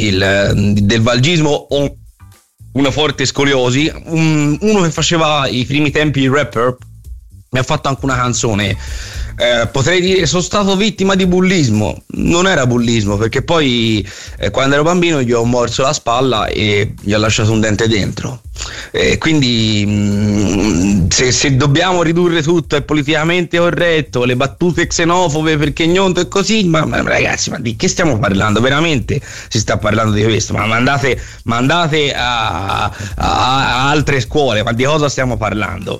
del valgismo ho una forte scoliosi. Uno che faceva i primi tempi il rapper mi ha fatto anche una canzone. Potrei dire sono stato vittima di bullismo. Non era bullismo, perché poi quando ero bambino gli ho morso la spalla e gli ho lasciato un dente dentro. Quindi se dobbiamo ridurre tutto è politicamente corretto, le battute xenofobe perché gnonto e così, ma ragazzi, ma di che stiamo parlando? Veramente si sta parlando di questo? Ma mandate a altre scuole, ma di cosa stiamo parlando?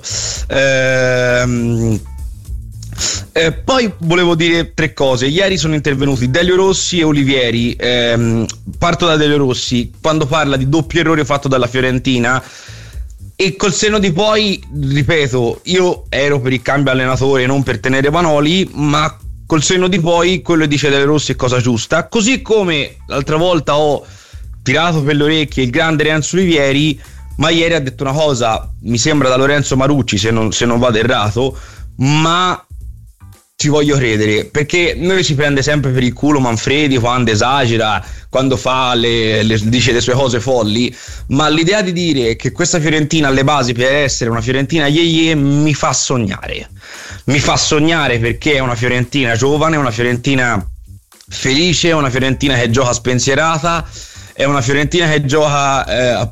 Poi volevo dire 3 cose. Ieri sono intervenuti Delio Rossi e Olivieri. Parto da Delio Rossi, quando parla di doppio errore fatto dalla Fiorentina, e col senno di poi, ripeto, io ero per il cambio allenatore, non per tenere Vanoli, ma col senno di poi quello che dice Delio Rossi è cosa giusta. Così come l'altra volta ho tirato per le orecchie il grande Renzo Olivieri, ma ieri ha detto una cosa, mi sembra da Lorenzo Marucci, se non vado errato, ma ci voglio credere, perché noi si prende sempre per il culo Manfredi quando esagera, quando fa dice le sue cose folli, ma l'idea di dire che questa Fiorentina alle basi per essere una Fiorentina ye mi fa sognare, perché è una Fiorentina giovane, una Fiorentina felice, una Fiorentina che gioca spensierata, è una Fiorentina che gioca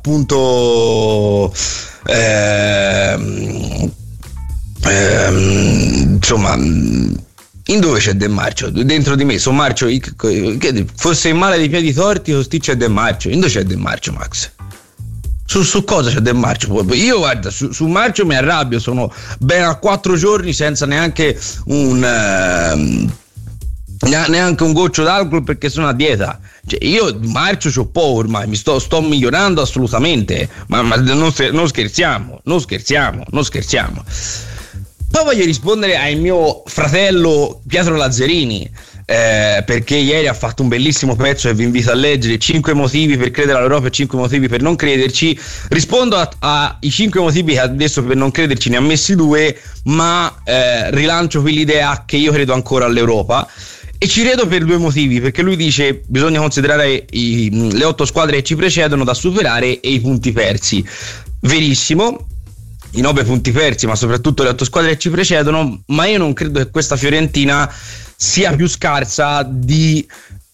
insomma, in dove c'è De Marcio? Dentro di me, sono Marcio, fosse il male dei piedi torti, c'è De Marcio. In dove c'è De Marcio, Max? Su cosa c'è De Marcio? Io guarda, su Marcio mi arrabbio, sono ben a 4 giorni senza neanche un goccio d'alcol perché sono a dieta. Cioè, io Marcio c'ho poco ormai, mi sto migliorando assolutamente, ma non scherziamo. Poi voglio rispondere al mio fratello Pietro Lazzarini, perché ieri ha fatto un bellissimo pezzo e vi invito a leggere, 5 motivi per credere all'Europa e 5 motivi per non crederci. Rispondo ai 5 motivi che adesso per non crederci ne ha messi 2, ma rilancio qui l'idea che io credo ancora all'Europa. E ci credo per 2 motivi, perché lui dice bisogna considerare le 8 squadre che ci precedono da superare e i punti persi. Verissimo, i 9 punti persi, ma soprattutto le 8 squadre che ci precedono, ma io non credo che questa Fiorentina sia più scarsa di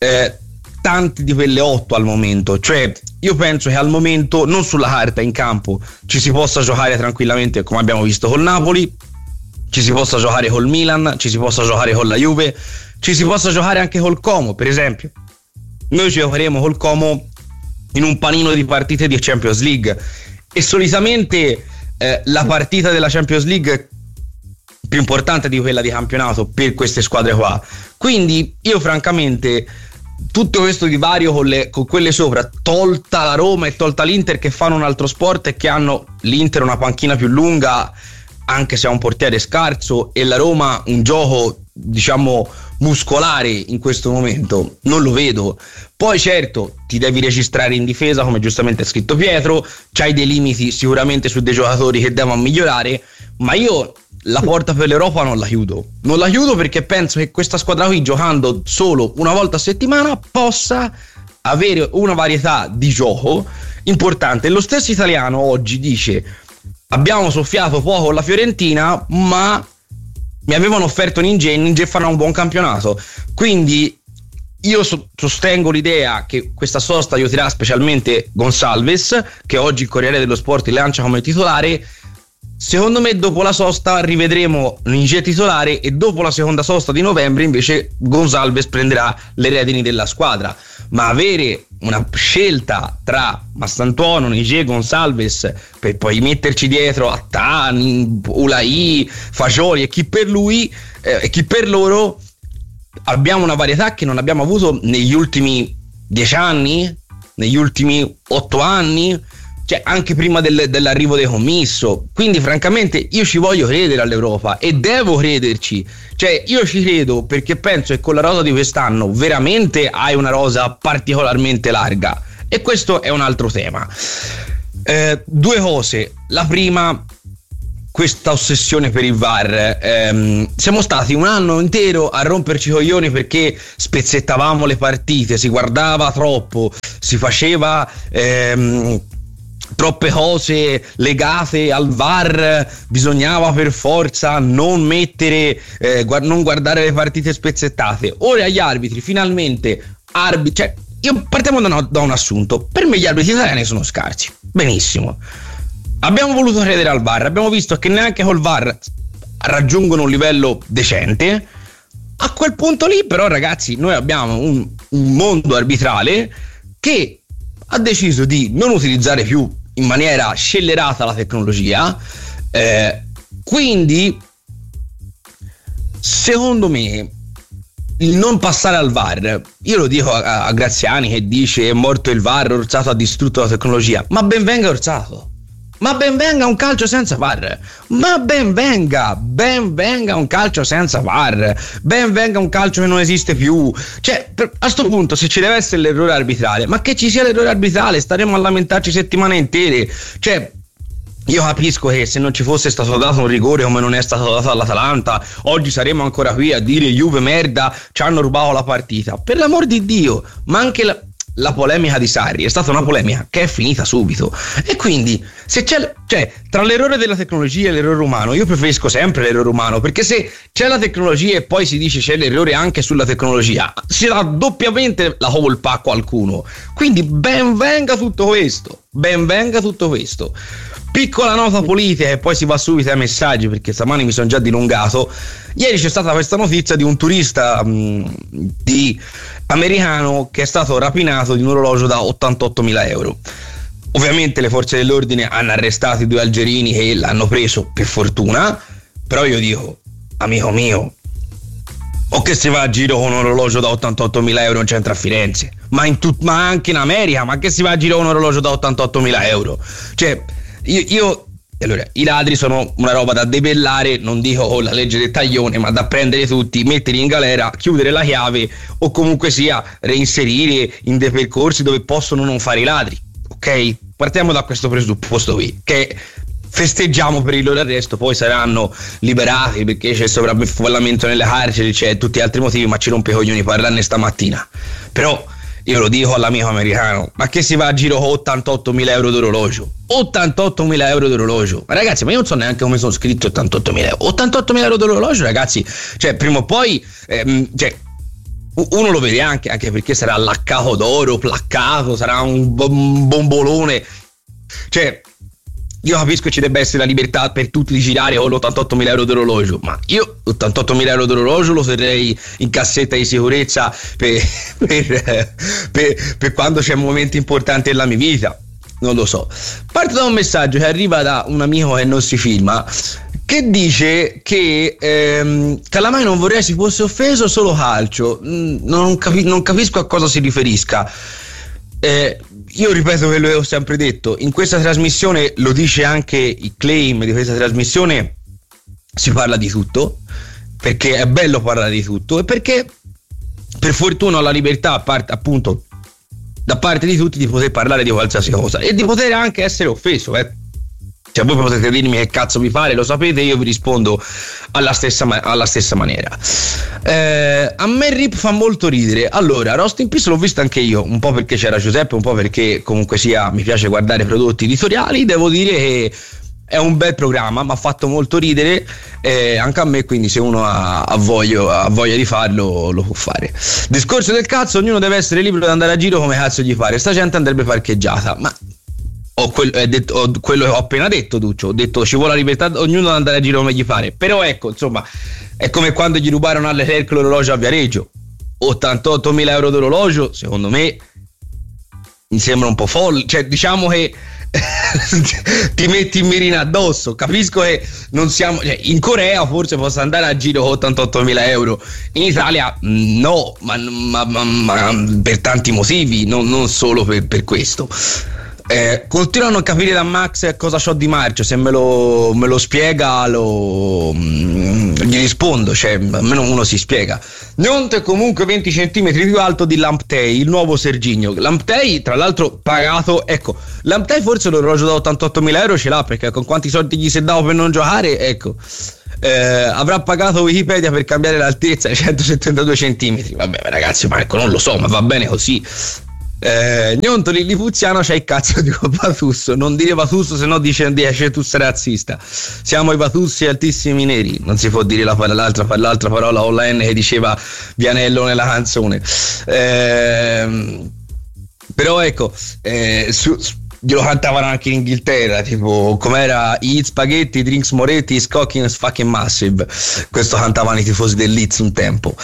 tante di quelle 8 al momento. Cioè, io penso che al momento, non sulla carta, in campo, ci si possa giocare tranquillamente, come abbiamo visto col Napoli, ci si possa giocare col Milan, ci si possa giocare con la Juve, ci si possa giocare anche col Como, per esempio. Noi ci giocheremo col Como in un panino di partite di Champions League, e solitamente la partita della Champions League più importante di quella di campionato per queste squadre qua. Quindi io francamente tutto questo divario con quelle sopra, tolta la Roma e tolta l'Inter che fanno un altro sport e che hanno l'Inter una panchina più lunga anche se ha un portiere scarso e la Roma un gioco diciamo muscolare in questo momento, non lo vedo. Poi certo ti devi registrare in difesa, come giustamente ha scritto Pietro, c'hai dei limiti sicuramente su dei giocatori che devono migliorare, ma io la porta per l'Europa non la chiudo perché penso che questa squadra qui, giocando solo una volta a settimana, possa avere una varietà di gioco importante. Lo stesso Italiano oggi dice: abbiamo soffiato poco con la Fiorentina, ma mi avevano offerto Ninja farà un buon campionato. Quindi io sostengo l'idea che questa sosta aiuterà specialmente Gonçalves, che oggi il Corriere dello Sport lancia come titolare. Secondo me dopo la sosta rivedremo Ninja titolare e dopo la seconda sosta di novembre invece Gonçalves prenderà le redini della squadra. Ma avere una scelta tra Mastantuono, Ninja e Gonçalves per poi metterci dietro Attan, Ulai, Fagioli e chi per lui e chi per loro, abbiamo una varietà che non abbiamo avuto negli ultimi 10 anni, negli ultimi 8 anni, cioè anche prima dell'arrivo dei Commisso. Quindi francamente io ci voglio credere all'Europa e devo crederci, cioè io ci credo perché penso che con la rosa di quest'anno veramente hai una rosa particolarmente larga, e questo è un altro tema. 2 cose. La prima, questa ossessione per il VAR? Siamo stati un anno intero a romperci i coglioni perché spezzettavamo le partite, si guardava troppo, si faceva troppe cose legate al VAR, bisognava per forza non mettere, non guardare le partite spezzettate. Ora gli arbitri finalmente cioè, partiamo da un assunto: per me gli arbitri italiani sono scarsi, benissimo. Abbiamo voluto credere al VAR, abbiamo visto che neanche col VAR raggiungono un livello decente. A quel punto lì però, ragazzi, noi abbiamo un mondo arbitrale che ha deciso di non utilizzare più in maniera scellerata la tecnologia, quindi secondo me il non passare al VAR, io lo dico a Graziani che dice è morto il VAR, Orsato ha distrutto la tecnologia, ma ben venga Orsato, ma ben venga un calcio senza VAR, ma ben venga un calcio senza VAR, ben venga un calcio che non esiste più. Cioè, a sto punto, se ci deve essere l'errore arbitrale, ma che ci sia l'errore arbitrale, staremo a lamentarci settimane intere. Cioè, io capisco che se non ci fosse stato dato un rigore come non è stato dato all'Atalanta, oggi saremmo ancora qui a dire Juve merda, ci hanno rubato la partita, per l'amor di Dio. Ma anche la polemica di Sarri è stata una polemica che è finita subito, e quindi se c'è, cioè, tra l'errore della tecnologia e l'errore umano, io preferisco sempre l'errore umano, perché se c'è la tecnologia e poi si dice c'è l'errore anche sulla tecnologia, si dà doppiamente la colpa a qualcuno. Quindi ben venga tutto questo, Piccola nota politica e poi si va subito ai messaggi, perché stamani mi sono già dilungato. Ieri c'è stata questa notizia di un turista americano che è stato rapinato di un orologio da 88.000 euro. Ovviamente le forze dell'ordine hanno arrestato i 2 algerini che l'hanno preso, per fortuna, però io dico, amico mio, o che si va a giro con un orologio da 88.000 euro in centro a Firenze, ma anche in America, ma che si va a giro con un orologio da 88.000 euro? Cioè, allora, i ladri sono una roba da debellare, non dico con la legge del taglione, ma da prendere tutti, metterli in galera, chiudere la chiave o comunque sia reinserire in dei percorsi dove possono non fare i ladri, ok? Partiamo da questo presupposto qui, che festeggiamo per il loro arresto, poi saranno liberati perché c'è sovraffollamento nelle carceri, c'è tutti altri motivi, ma ci rompe i coglioni parlarne stamattina. Però io lo dico all'amico americano, ma che si va a giro con 88.000 euro d'orologio? 88.000 euro d'orologio? Ma ragazzi, ma io non so neanche come sono scritto 88.000 euro. 88.000 euro d'orologio, ragazzi, cioè prima o poi cioè, uno lo vede anche perché sarà laccato d'oro, placcato, sarà un bombolone. Cioè, io capisco che ci debba essere la libertà per tutti di girare con l'88.000 euro d'orologio, ma io 88.000 euro d'orologio lo terrei in cassetta di sicurezza per quando c'è momenti importanti nella mia vita. Non lo so. Parto da un messaggio che arriva da un amico che non si filma, che dice che Calamai non vorrei si fosse offeso solo calcio. Non capisco a cosa si riferisca. Io ripeto quello che ho sempre detto, in questa trasmissione, lo dice anche il claim di questa trasmissione, si parla di tutto, perché è bello parlare di tutto e perché per fortuna ho la libertà, appunto, da parte di tutti, di poter parlare di qualsiasi cosa e di poter anche essere offeso, Cioè, voi potete dirmi che cazzo vi pare, lo sapete, io vi rispondo alla stessa maniera. A me Rip fa molto ridere. Allora, Rust in Peace l'ho visto anche io, un po' perché c'era Giuseppe, un po' perché comunque sia mi piace guardare prodotti editoriali. Devo dire che è un bel programma, mi ha fatto molto ridere anche a me, quindi se uno ha voglia di farlo, lo può fare. Discorso del cazzo, ognuno deve essere libero di andare a giro come cazzo gli pare, sta gente andrebbe parcheggiata, ma quello che ho appena detto, Duccio, ho detto ci vuole la libertà, ognuno ad andare a giro come gli pare. Però ecco, insomma, è come quando gli rubarono alle Leclerc l'orologio a Viareggio. 88.000 euro d'orologio, secondo me mi sembra un po' folle, cioè diciamo che ti metti in mirina addosso. Capisco che non siamo, cioè, in Corea forse posso andare a giro con 88.000 euro, in Italia no, ma per tanti motivi, non solo per questo. Continuo a non capire da Max cosa c'ho di marcio. Se me lo spiega gli rispondo, cioè almeno uno si spiega. Nonto è comunque 20 cm più alto di Lamptey, il nuovo Serginho. Lamptey tra l'altro pagato, ecco, Lamptey forse l'orologio da 88.000 euro ce l'ha, perché con quanti soldi gli si è dato per non giocare, ecco. Avrà pagato Wikipedia per cambiare l'altezza ai 172 cm. Vabbè ragazzi, ma ecco, non lo so, ma va bene così. Gnonto Lillipuziano c'è il cazzo di Vatusso. Non dire Vatusso, se no dice tu sei razzista. Siamo i Vatussi altissimi neri. Non si può dire l'altra parola o la N che diceva Vianello nella canzone. Però ecco, glielo cantavano anche in Inghilterra, tipo com'era, Eat spaghetti, drinks Moretti, is cooking is fucking massive. Questo cantavano i tifosi del Leeds un tempo.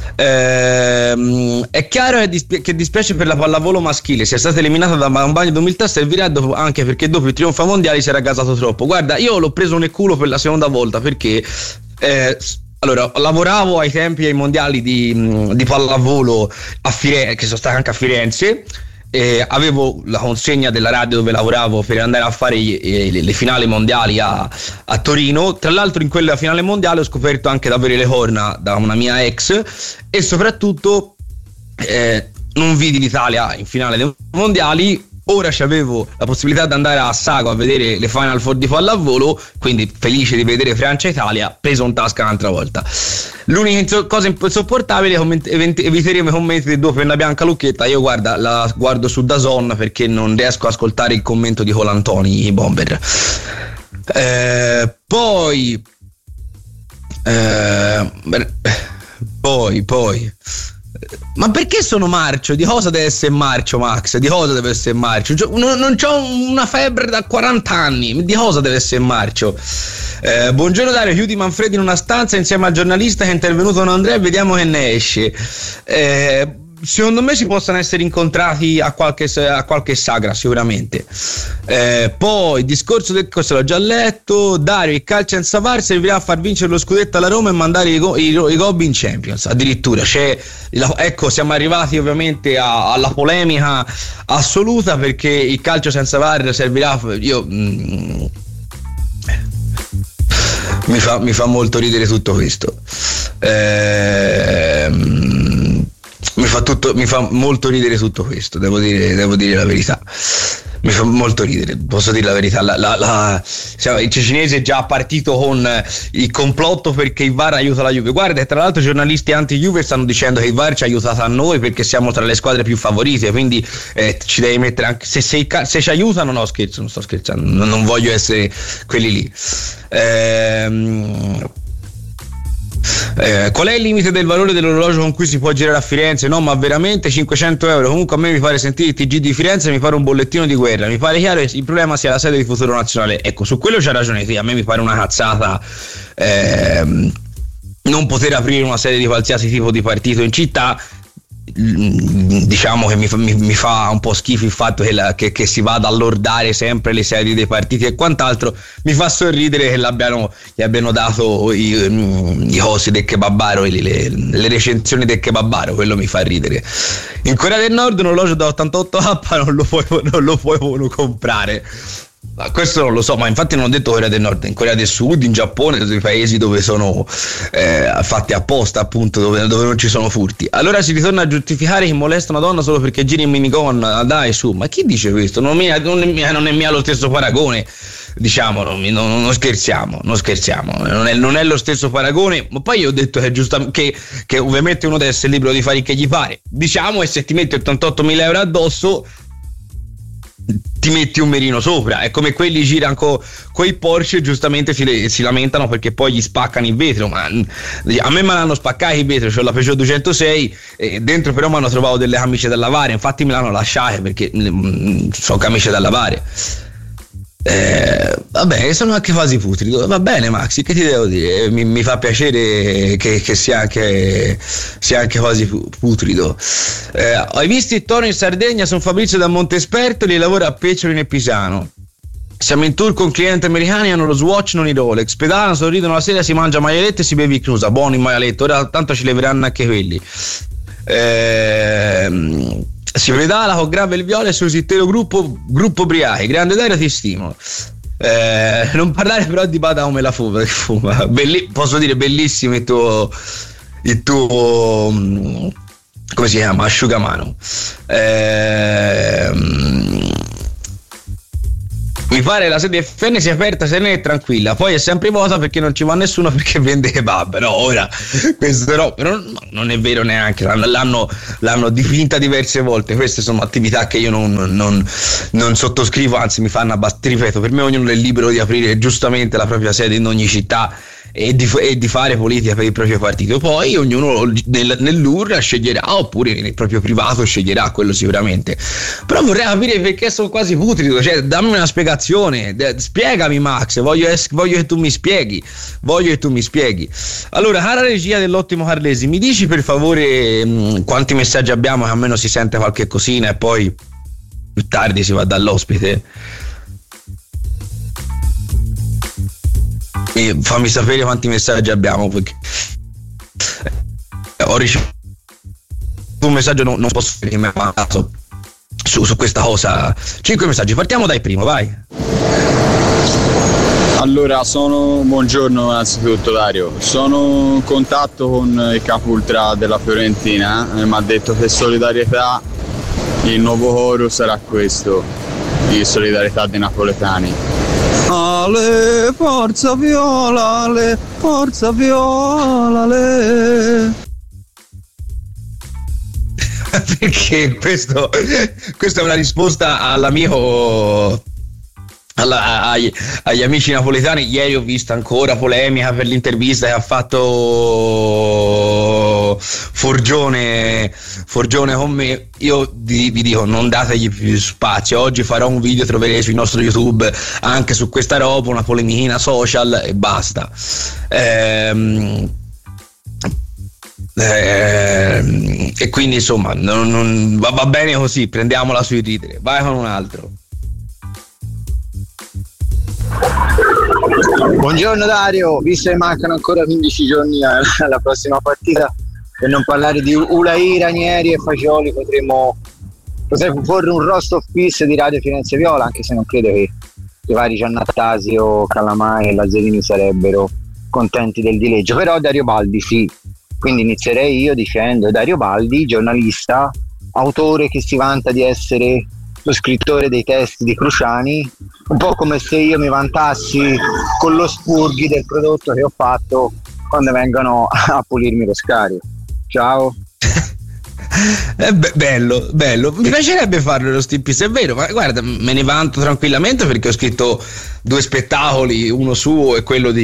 È chiaro che dispiace per la pallavolo maschile, sia stata eliminata da un bagno d'umiltà, servirà anche perché dopo il trionfo mondiale si era gasato troppo. Guarda, io l'ho preso nel culo per la seconda volta perché allora, lavoravo ai tempi ai mondiali di pallavolo a Firenze, che sono stato anche a Firenze. Avevo la consegna della radio dove lavoravo per andare a fare le finali mondiali a Torino. Tra l'altro in quella finale mondiale ho scoperto anche di avere le corna da una mia ex, e soprattutto non vidi l'Italia in finale dei mondiali. Ora c'avevo la possibilità di andare a Sago a vedere le Final Four di pallavolo, quindi felice di vedere Francia-Italia, preso in tasca un'altra volta. L'unica cosa insopportabile, eviteremo i commenti di due penna bianca Lucchetta. Io guarda, la guardo su DAZN perché non riesco ad ascoltare il commento di Colantoni, i Bomber. Poi ma perché sono marcio? Di cosa deve essere marcio, Max? Di cosa deve essere marcio? Non c'ho una febbre da 40 anni. Di cosa deve essere marcio? Buongiorno Dario, chiudi Manfredi in una stanza insieme al giornalista che è intervenuto con Andrea e vediamo che ne esce. Secondo me si possono essere incontrati a qualche sagra sicuramente. Poi il discorso del questo l'ho già letto. Dario, il calcio in Savar servirà a far vincere lo scudetto alla Roma e mandare i Gobbi in Champions. Addirittura ecco, siamo arrivati ovviamente alla polemica assoluta, perché il calcio senza VAR servirà. Mi fa molto ridere tutto questo. Mi fa molto ridere tutto questo, devo dire la verità. Mi fa molto ridere, posso dire la verità. Il cecinese è già partito con il complotto perché il VAR aiuta la Juve. Guarda, e tra l'altro i giornalisti anti-Juve stanno dicendo che il VAR ci ha aiutato a noi perché siamo tra le squadre più favorite, quindi ci devi mettere anche se ci aiutano. No, scherzo, non sto scherzando, non voglio essere quelli lì. Qual è il limite del valore dell'orologio con cui si può girare a Firenze? No, ma veramente 500 euro. Comunque a me mi pare sentire il TG di Firenze, mi pare un bollettino di guerra. Mi pare chiaro che il problema sia la sede di Futuro Nazionale. Ecco, su quello c'ha ragione te. A me mi pare una cazzata non poter aprire una sede di qualsiasi tipo di partito in città. Diciamo che mi fa un po' schifo il fatto che si vada a lordare sempre le sedi dei partiti e quant'altro. Mi fa sorridere che gli abbiano dato i cosi del kebabaro, le recensioni del kebabaro. Quello mi fa ridere. In Corea del Nord un orologio da 88k non lo puoi comprare. Ma questo non lo so, ma infatti non ho detto Corea del Nord, in Corea del Sud, in Giappone, dei paesi dove sono fatti apposta, appunto, dove non ci sono furti. Allora si ritorna a giustificare chi molesta una donna solo perché gira in minigonna. Dai su, ma chi dice questo? Non è mia lo stesso paragone, diciamo, non scherziamo, non è lo stesso paragone. Ma poi io ho detto che ovviamente uno deve essere libero di fare il che gli pare, diciamo, e se ti metti 88.000 euro addosso ti metti un mirino sopra. È come quelli girano coi Porsche, giustamente si lamentano perché poi gli spaccano il vetro. Ma a me me l'hanno spaccato il vetro, c'ho la Peugeot 206 e dentro però mi hanno trovato delle camicie da lavare, infatti me l'hanno lasciate perché sono camicie da lavare. Vabbè, sono anche quasi putrido. Va bene Maxi, che ti devo dire, mi fa piacere che sia anche quasi putrido. Hai visto il Toro in Sardegna? Sono Fabrizio da Montespertoli e lavora a Peccioli nel Pisano. Siamo in tour con clienti americani, hanno lo Swatch, non i Rolex, pedalano, sorridono la sera, si mangia maialette e si beve chiusa. Buono il maialetto, ora tanto ci leveranno anche quelli. Si predala con Gravel Viola e sul sittello gruppo Briai. Grande Dario, ti stimo. Non parlare però di Bada come la fuma. Posso dire bellissimo il tuo come si chiama? Asciugamano. Mi pare la sede FN sia aperta, serena e tranquilla, poi è sempre vuota perché non ci va nessuno perché vende kebab. No, ora questo no, però non è vero neanche, l'hanno dipinta diverse volte. Queste sono attività che io non sottoscrivo, anzi mi fanno abbattere. Ripeto, per me ognuno è libero di aprire giustamente la propria sede in ogni città e di fare politica per il proprio partito. Poi ognuno nell'urna sceglierà, oppure nel proprio privato sceglierà, quello sicuramente. Però vorrei capire perché sono quasi putrido, cioè dammi una spiegazione, spiegami Max, voglio che tu mi spieghi. Allora, cara regia dell'ottimo Carlesi, mi dici per favore quanti messaggi abbiamo, che almeno si sente qualche cosina e poi più tardi si va dall'ospite. E fammi sapere quanti messaggi abbiamo, perché ho ricevuto un messaggio, non posso dire che mi ha mandato su questa cosa. 5 messaggi, partiamo dai primo, vai. Allora, buongiorno innanzitutto Dario, sono in contatto con il capo ultra della Fiorentina, mi ha detto che solidarietà, il nuovo coro sarà questo, di solidarietà dei napoletani. Ale, forza viola, ale, forza viola, ale. Perché questo è una risposta all'amico, agli amici napoletani. Ieri ho visto ancora polemica per l'intervista che ha fatto Forgione con me. Io vi dico, non dategli più spazio. Oggi farò un video, troverete sul nostro YouTube anche su questa roba, una polemichina social e basta. E quindi insomma non va bene così, prendiamola sui ridere. Vai con un altro. Buongiorno Dario, visto che mancano ancora 15 giorni alla prossima partita, per non parlare di Ulai, Ranieri e Fagioli, potrei porre un roast of peace di Radio Firenze Viola, anche se non credo che i vari Giannattasio, Calamai e Lazzarini sarebbero contenti del dileggio. Però Dario Baldi sì, quindi inizierei io dicendo Dario Baldi, giornalista, autore che si vanta di essere lo scrittore dei testi di Cruciani, un po' come se io mi vantassi con lo spurghi del prodotto che ho fatto quando vengono a pulirmi lo scario. Ciao. Bello, mi piacerebbe farlo lo Stimpis, è vero, ma guarda, me ne vanto tranquillamente perché ho scritto 2 spettacoli, uno suo e quello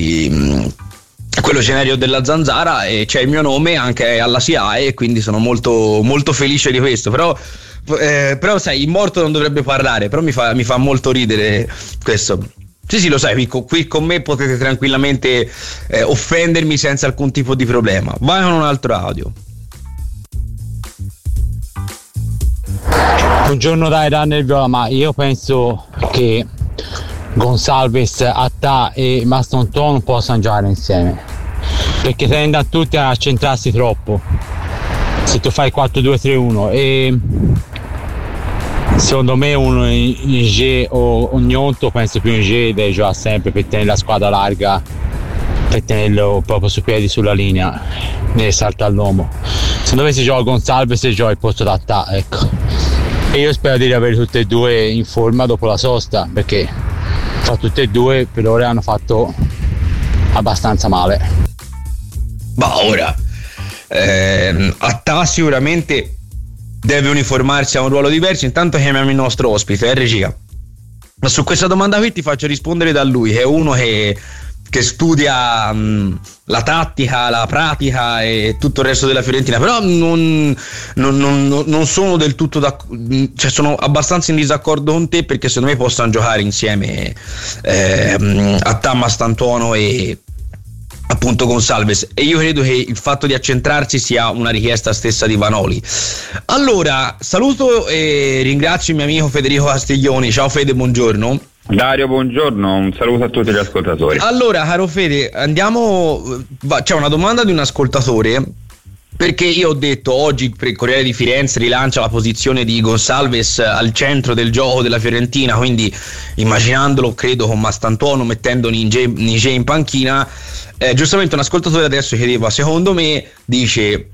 Cenerio della Zanzara, e c'è il mio nome anche alla SIAE, e quindi sono molto, molto felice di questo. Però sai, il morto non dovrebbe parlare, però mi fa molto ridere questo. Sì, lo sai, qui con me potete tranquillamente offendermi senza alcun tipo di problema. Vai con un altro audio. Buongiorno dai Daniel Viola, ma io penso che Gonsalves, Attà e Mastonton non possano giocare insieme, perché tendono a tutti a centrarsi troppo se tu fai 4-2-3-1, e secondo me uno in G o Gnonto, penso più in G, deve giocare sempre per tenere la squadra larga, per tenerlo proprio su piedi sulla linea, deve saltare all'uomo. Secondo me si gioca Gonsalves e gioca il posto da Attà, ecco. E io spero di avere tutte e due in forma dopo la sosta, perché tutte e due per ora hanno fatto abbastanza male. Ma ora Attà sicuramente deve uniformarsi a un ruolo diverso. Intanto chiamiamo il nostro ospite, regia. Ma su questa domanda qui ti faccio rispondere da lui, che è uno che studia la tattica, la pratica e tutto il resto della Fiorentina. Però non sono del tutto cioè sono abbastanza in disaccordo con te, perché secondo me possano giocare insieme Attà, Mastantuono e appunto Gonsalves, e io credo che il fatto di accentrarsi sia una richiesta stessa di Vanoli. Allora saluto e ringrazio il mio amico Federico Castiglioni. Ciao Fede, buongiorno. Dario, buongiorno, un saluto a tutti gli ascoltatori. Allora, caro Fede, c'è una domanda di un ascoltatore perché io ho detto oggi il Corriere di Firenze rilancia la posizione di Gonçalves al centro del gioco della Fiorentina, quindi immaginandolo credo con Mastantuono mettendo Nige in panchina. Giustamente un ascoltatore adesso chiedeva, secondo me dice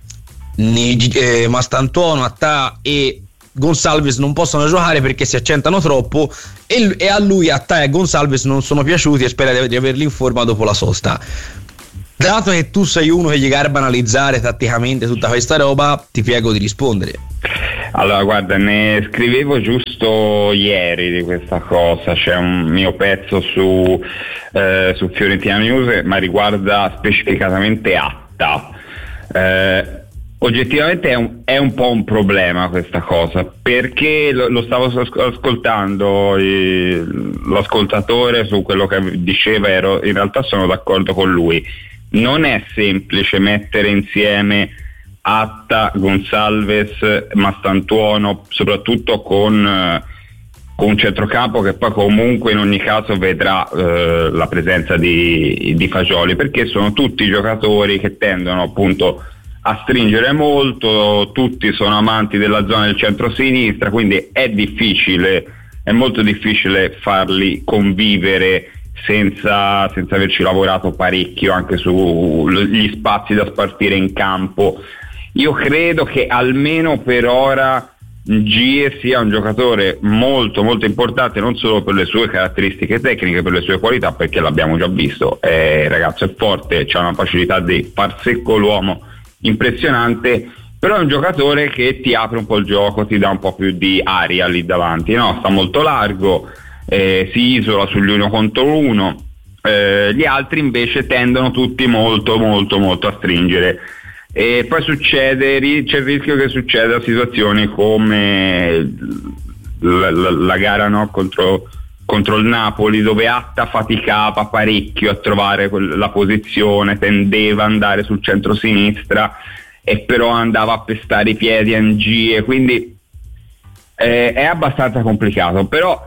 Mastantuono, Attà e Gonçalves non possono giocare perché si accentano troppo, e a lui Attà e Gonçalves non sono piaciuti e spera di averli in forma dopo la sosta. Dato che tu sei uno che gli garba analizzare tatticamente tutta questa roba, ti prego di rispondere. Allora guarda, ne scrivevo giusto ieri di questa cosa, c'è un mio pezzo su Fiorentina News, ma riguarda specificatamente Attà. Oggettivamente è un po' un problema questa cosa, perché lo stavo ascoltando l'ascoltatore su quello che diceva, in realtà sono d'accordo con lui. Non è semplice mettere insieme Attà, Gonçalves, Mastantuono, soprattutto con un centrocampo che poi comunque in ogni caso vedrà la presenza di Fagioli, perché sono tutti giocatori che tendono appunto a stringere molto, tutti sono amanti della zona del centro-sinistra, quindi è molto difficile farli convivere senza averci lavorato parecchio anche sugli spazi da spartire in campo. Io credo che almeno per ora Gie sia un giocatore molto molto importante, non solo per le sue caratteristiche tecniche, per le sue qualità, perché l'abbiamo già visto, il ragazzo è forte, c'ha una facilità di far secco l'uomo impressionante, però è un giocatore che ti apre un po' il gioco, ti dà un po' più di aria lì davanti, no? Sta molto largo, si isola sugli 1 contro 1, gli altri invece tendono tutti molto molto molto a stringere, e poi c'è il rischio che succeda situazioni come la gara, no, contro il Napoli, dove Attà faticava parecchio a trovare la posizione, tendeva ad andare sul centro-sinistra e però andava a pestare i piedi a Ngie, quindi è abbastanza complicato. Però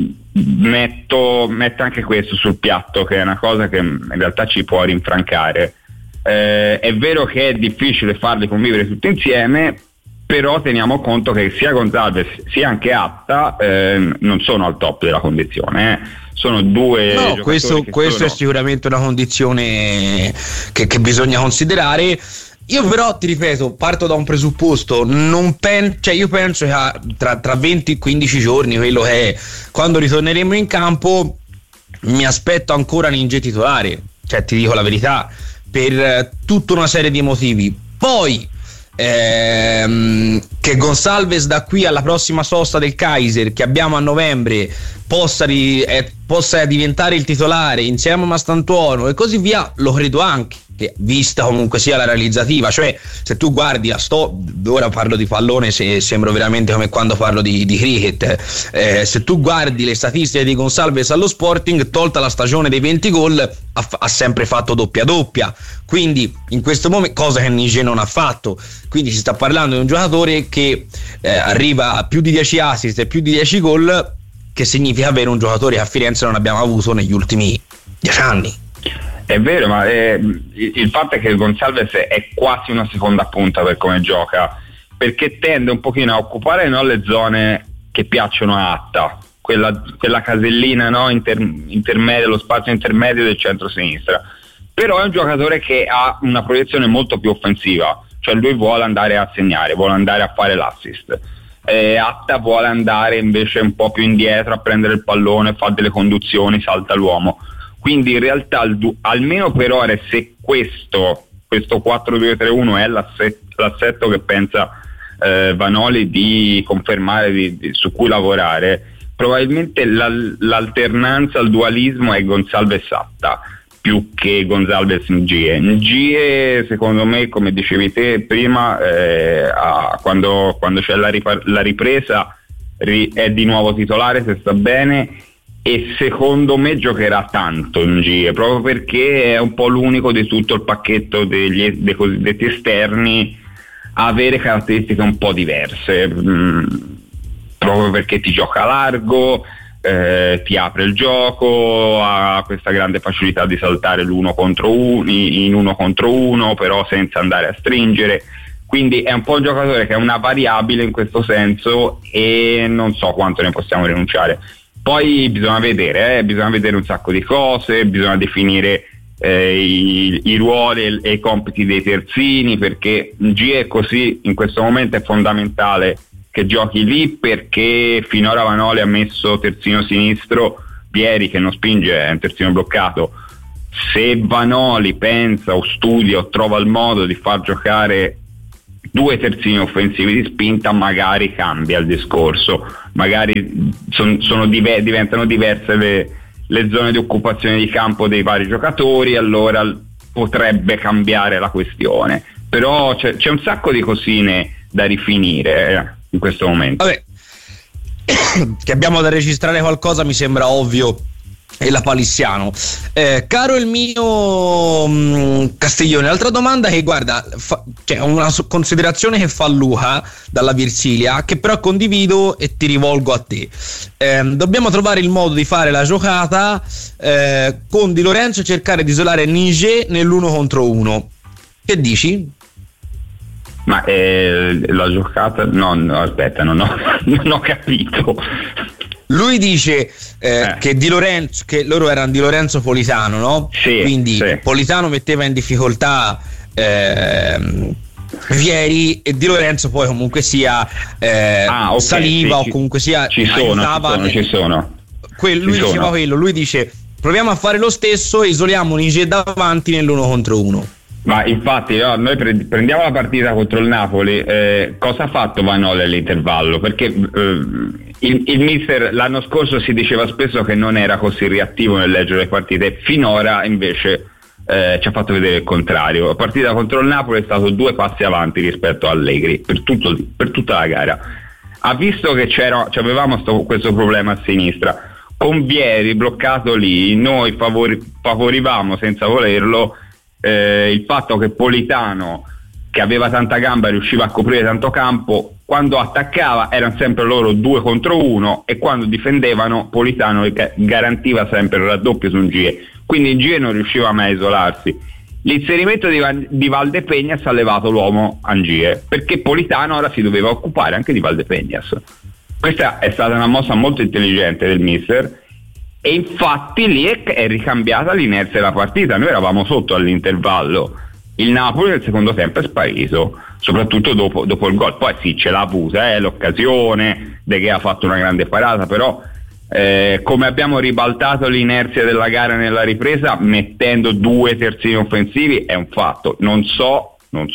metto anche questo sul piatto, che è una cosa che in realtà ci può rinfrancare. È vero che è difficile farli convivere tutti insieme, però teniamo conto che sia Gonçalves sia anche Attà non sono al top della condizione, sono due giocatori questo è sicuramente una condizione che bisogna considerare. Io però ti ripeto, parto da un presupposto, io penso che tra 20-15 giorni, quello che è, quando ritorneremo in campo, mi aspetto ancora Nige titolare, cioè ti dico la verità, per tutta una serie di motivi. Poi che Gonçalves da qui alla prossima sosta del Kaiser che abbiamo a novembre possa diventare il titolare insieme a Mastantuono e così via, lo credo anche, vista comunque sia la realizzativa. Cioè, se tu guardi ora parlo di pallone, se sembro veramente come quando parlo di cricket, se tu guardi le statistiche di Gonçalves allo Sporting, tolta la stagione dei 20 gol, ha sempre fatto doppia, quindi in questo momento, cosa che Nige non ha fatto, quindi si sta parlando di un giocatore che arriva a più di 10 assist e più di 10 gol, che significa avere un giocatore che a Firenze non abbiamo avuto negli ultimi 10 anni. È vero, ma il fatto è che Gonçalves è quasi una seconda punta per come gioca, perché tende un pochino a occupare, no, le zone che piacciono a Attà, quella casellina, no, intermedia, lo spazio intermedio del centro-sinistra. Però è un giocatore che ha una proiezione molto più offensiva, cioè lui vuole andare a segnare, vuole andare a fare l'assist. Attà vuole andare invece un po' più indietro a prendere il pallone, fa delle conduzioni, salta l'uomo. Quindi in realtà almeno per ora, se questo 4-2-3-1 è l'assetto che pensa Vanoli di confermare, su cui lavorare, probabilmente l'alternanza, il dualismo è Gonçalves-Attà più che Gonçalves-Ngie. Ngie, secondo me, come dicevi te prima, quando c'è la ripresa è di nuovo titolare se sta bene, e secondo me giocherà tanto Ngie, proprio perché è un po' l'unico di tutto il pacchetto dei cosiddetti esterni a avere caratteristiche un po' diverse, proprio perché ti gioca largo, ti apre il gioco, ha questa grande facilità di saltare l'uno contro uno, in uno contro uno, però senza andare a stringere. Quindi è un po' un giocatore che è una variabile in questo senso e non so quanto ne possiamo rinunciare. Poi bisogna vedere un sacco di cose, bisogna definire i ruoli e i compiti dei terzini, perché G è così, in questo momento è fondamentale che giochi lì, perché finora Vanoli ha messo terzino sinistro Vieri, che non spinge, è un terzino bloccato. Se Vanoli pensa o studia o trova il modo di far giocare due terzini offensivi di spinta, magari cambia il discorso, magari diventano diverse le zone di occupazione di campo dei vari giocatori, allora potrebbe cambiare la questione. Però c'è un sacco di cosine da rifinire in questo momento. Vabbè, che abbiamo da registrare qualcosa mi sembra ovvio, e la palissiano. Caro il mio Castiglione, altra domanda che guarda, c'è una considerazione che fa Luca dalla Virsilia, che però condivido e ti rivolgo a te. Dobbiamo trovare il modo di fare la giocata con Di Lorenzo e cercare di isolare Niger nell'uno contro uno. Che dici? Ma la giocata aspetta, non ho capito. Lui dice che Di Lorenzo, che loro erano Di Lorenzo Politano, no? Sì, quindi sì. Politano metteva in difficoltà Vieri e Di Lorenzo poi comunque sia okay, saliva, sì, o comunque sia ci sono. Lui diceva quello, lui dice proviamo a fare lo stesso e isoliamo Niger davanti nell'uno contro uno. Ma infatti noi prendiamo la partita contro il Napoli, cosa ha fatto Vanoli all'intervallo? Perché il mister l'anno scorso si diceva spesso che non era così reattivo nel leggere le partite, finora invece ci ha fatto vedere il contrario. La partita contro il Napoli è stato 2 passi avanti rispetto a Allegri per tutta la gara. Ha visto che avevamo questo problema a sinistra, con Vieri bloccato lì, noi favorivamo senza volerlo il fatto che Politano, che aveva tanta gamba, riusciva a coprire tanto campo. Quando attaccava erano sempre loro 2 contro 1 e quando difendevano Politano garantiva sempre il raddoppio su un GE, quindi in GE non riusciva mai a isolarsi. L'inserimento di Valdepeñas ha levato l'uomo a GE, perché Politano ora si doveva occupare anche di Valdepeñas. Questa è stata una mossa molto intelligente del mister, e infatti lì è ricambiata l'inerzia della partita. Noi eravamo sotto all'intervallo, il Napoli nel secondo tempo è sparito, soprattutto dopo il gol. Poi sì, ce l'ha avuta l'occasione, De Gea ha fatto una grande parata, però come abbiamo ribaltato l'inerzia della gara nella ripresa mettendo 2 terzini offensivi è un fatto. Non so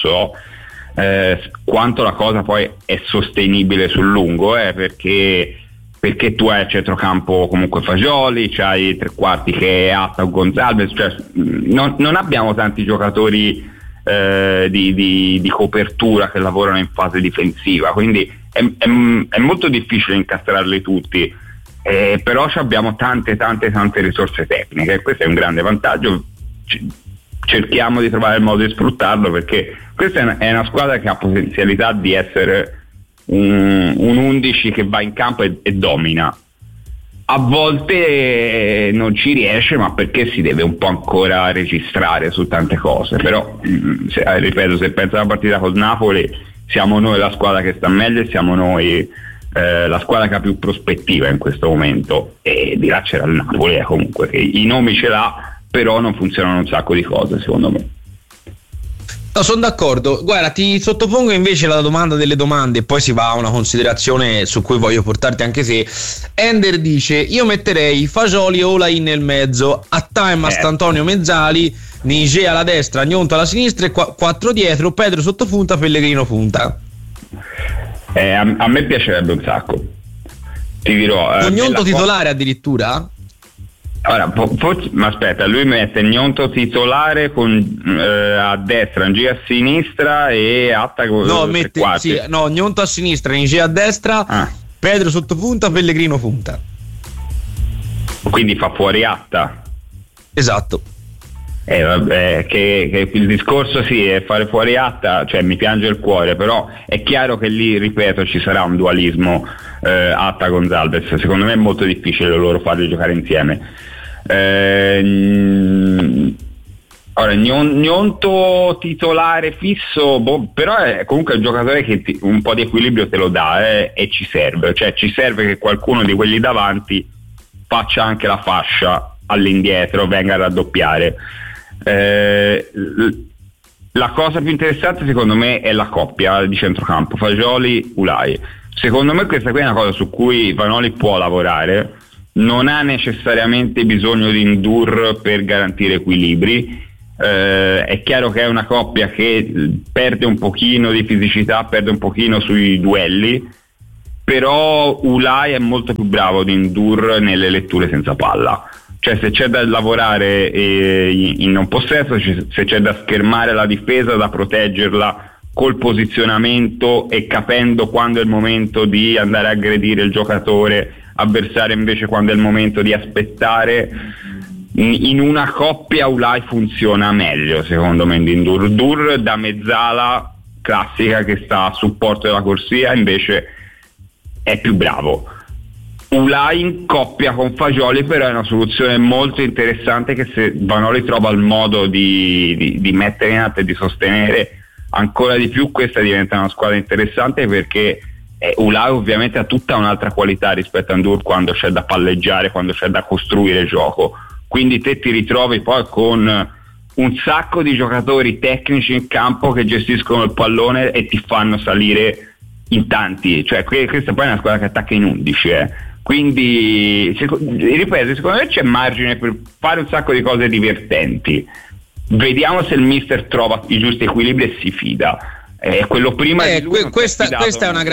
quanto la cosa poi è sostenibile sul lungo, perché tu hai a centrocampo comunque Fagioli, c'hai i tre quarti che è Atta o Gonzalez, cioè non abbiamo tanti giocatori di copertura che lavorano in fase difensiva, quindi è molto difficile incastrarli tutti, però abbiamo tante risorse tecniche, questo è un grande vantaggio. Cerchiamo di trovare il modo di sfruttarlo, perché questa è una squadra che ha potenzialità di essere un 11 che va in campo e domina. A volte non ci riesce, ma perché si deve un po' ancora registrare su tante cose. Però ripeto, se penso alla partita col Napoli, siamo noi la squadra che sta meglio e siamo noi la squadra che ha più prospettiva in questo momento, e di là c'era il Napoli comunque che i nomi ce l'ha, però non funzionano un sacco di cose secondo me. No, sono d'accordo. Guarda, ti sottopongo invece la domanda delle domande e poi si va a una considerazione su cui voglio portarti anche te. Ender dice: io metterei Fagioli e Olain nel mezzo, a time Mastantonio Mezzali, Niger alla destra, Gnonto alla sinistra e 4 dietro, Pedro sotto punta, Pellegrino punta. A me piacerebbe un sacco, ti dirò. Con Gnonto titolare addirittura? Ora, ma aspetta, lui mette Gnonto titolare con a destra, Niger a sinistra e Atta con Gnonto a sinistra, Niger a destra, Pedro sotto punta, Pellegrino punta. Quindi fa fuori Atta. Esatto. Vabbè, che il discorso sì è fare fuori Atta, cioè mi piange il cuore, però è chiaro che lì, ripeto, ci sarà un dualismo Atta Gonzalez. Secondo me è molto difficile loro farli giocare insieme. Ora, Gnonto titolare fisso, però è comunque un giocatore che un po' di equilibrio te lo dà, e ci serve, cioè ci serve che qualcuno di quelli davanti faccia anche la fascia all'indietro, venga a raddoppiare. La cosa più interessante secondo me è la coppia di centrocampo Fagioli-Ulai. Secondo me questa qui è una cosa su cui Vanoli può lavorare, non ha necessariamente bisogno di Ndur per garantire equilibri. È chiaro che è una coppia che perde un pochino di fisicità, perde un pochino sui duelli, però Ulai è molto più bravo di Ndur nelle letture senza palla, cioè se c'è da lavorare in non possesso, se c'è da schermare la difesa, da proteggerla col posizionamento e capendo quando è il momento di andare a aggredire il giocatore avversario, invece quando è il momento di aspettare, in una coppia Ulai funziona meglio secondo me di Ndur. Ndur da mezzala classica che sta a supporto della corsia invece è più bravo. Ulai in coppia con Fagioli però è una soluzione molto interessante, che se Vanoli trova il modo di mettere in atto e di sostenere ancora di più, questa diventa una squadra interessante, perché Ulai ovviamente ha tutta un'altra qualità rispetto a Ndur quando c'è da palleggiare, quando c'è da costruire gioco. Quindi te ti ritrovi poi con un sacco di giocatori tecnici in campo che gestiscono il pallone e ti fanno salire in tanti, cioè questa poi è una squadra che attacca in 11, quindi ripeto, secondo me c'è margine per fare un sacco di cose divertenti. Vediamo se il mister trova i giusti equilibri e si fida. Quello prima di lui questa è una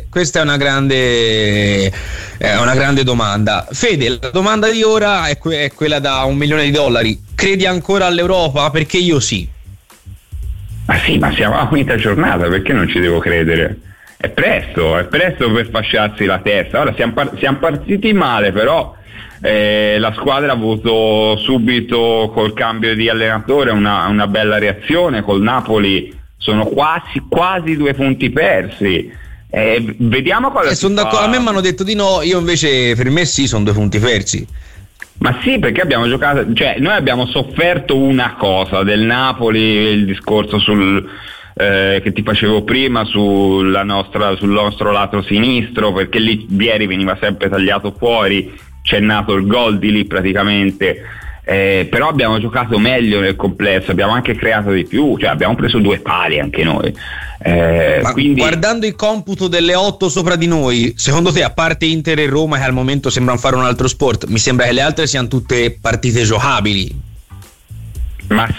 grande domanda. Fede, la domanda di ora è quella da $1 milione. Credi ancora all'Europa? Perché io sì. Ma siamo alla quinta giornata, perché non ci devo credere? È presto per fasciarsi la testa. Ora siamo partiti male, però la squadra ha avuto subito col cambio di allenatore una bella reazione. Col Napoli sono quasi 2 punti persi. Vediamo cosa a me mi hanno detto di no, io invece per me sì, sono 2 punti persi. Ma sì, perché abbiamo giocato, cioè noi abbiamo sofferto una cosa del Napoli, il discorso che ti facevo prima sul nostro lato sinistro, perché lì Vieri veniva sempre tagliato fuori, c'è nato il gol di lì praticamente. Però abbiamo giocato meglio nel complesso, abbiamo anche creato di più, cioè abbiamo preso 2 pali anche noi. Ma quindi, guardando il computo delle 8 sopra di noi, secondo te, a parte Inter e Roma che al momento sembrano fare un altro sport, mi sembra che le altre siano tutte partite giocabili? Ma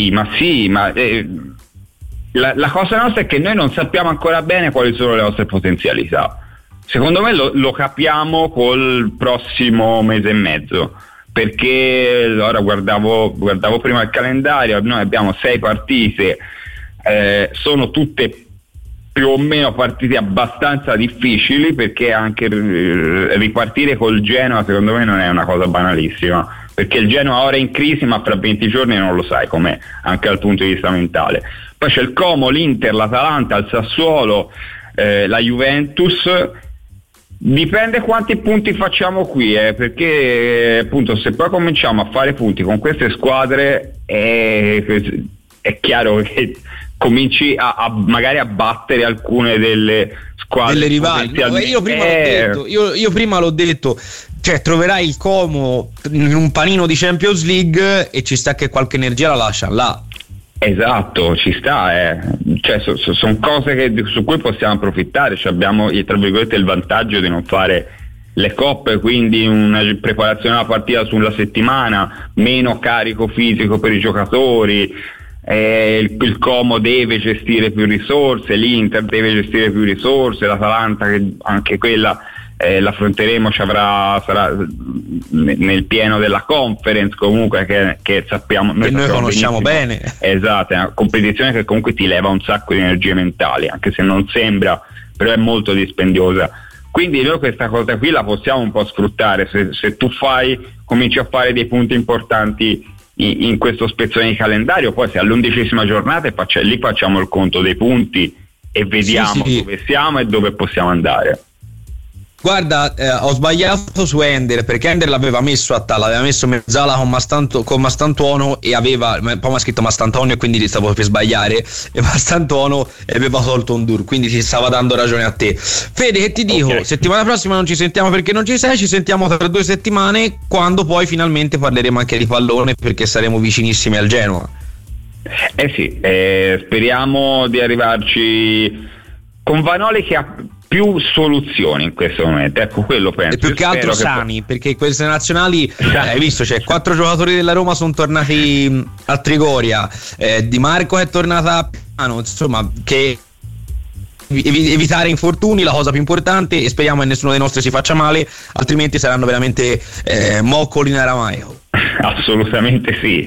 la cosa nostra è che noi non sappiamo ancora bene quali sono le nostre potenzialità. Secondo me lo capiamo col prossimo mese e mezzo, perché allora guardavo prima il calendario, noi abbiamo 6 partite, sono tutte più o meno partite abbastanza difficili, perché anche ripartire col Genoa secondo me non è una cosa banalissima, perché il Genoa ora è in crisi, ma fra 20 giorni non lo sai com'è, anche dal punto di vista mentale. Poi c'è il Como, l'Inter, l'Atalanta, il Sassuolo, la Juventus. Dipende quanti punti facciamo qui, perché appunto se poi cominciamo a fare punti con queste squadre è chiaro che cominci magari a battere alcune delle squadre, delle rivali. No, io prima l'ho detto, cioè troverai il Como in un panino di Champions League e ci sta che qualche energia la lascia là. Esatto, ci sta, cioè sono cose su cui possiamo approfittare, cioè abbiamo tra virgolette il vantaggio di non fare le coppe, quindi una preparazione alla partita sulla settimana, meno carico fisico per i giocatori, il Como deve gestire più risorse, l'Inter deve gestire più risorse, l'Atalanta che anche quella l'affronteremo, sarà nel pieno della conference comunque che sappiamo, noi conosciamo bene. Esatto, è una competizione che comunque ti leva un sacco di energie mentali, anche se non sembra, però è molto dispendiosa. Quindi noi questa cosa qui la possiamo un po' sfruttare, se tu cominci a fare dei punti importanti in questo spezzone di calendario, poi se all'11ª giornata lì facciamo il conto dei punti e vediamo dove siamo e dove possiamo andare. Guarda, ho sbagliato su Ender, perché Ender l'aveva messo a talla, aveva messo Mezzala con Mastantuono e aveva, poi mi ha scritto Mastantonio e quindi stavo per sbagliare, e Mastantuono e aveva tolto Ndur, quindi ti stava dando ragione a te. Fede, che ti dico, okay. Settimana prossima non ci sentiamo perché non ci sei, ci sentiamo tra 2 settimane, quando poi finalmente parleremo anche di pallone, perché saremo vicinissimi al Genoa. Sì, speriamo di arrivarci con Vanoli che ha più soluzioni in questo momento, ecco, quello penso. E più che altro sani, perché queste nazionali, hai visto, c'è 4 giocatori della Roma sono tornati a Trigoria, Di Marco è tornata a Piano, insomma, che evitare infortuni la cosa più importante, e speriamo che nessuno dei nostri si faccia male, altrimenti saranno veramente moccoli in aramaico. Assolutamente sì.